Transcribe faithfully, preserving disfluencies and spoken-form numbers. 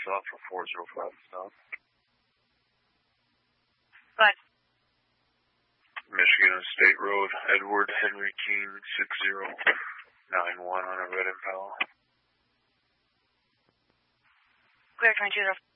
stop for four zero five stop. But Michigan State Road, Edward Henry King, six zero nine one on a red Impala. Clear twenty-two